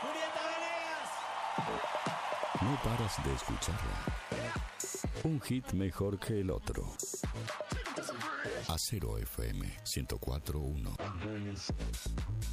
Julieta Venegas. No paras de escucharla. Un hit mejor que el otro. Acero FM 104.1.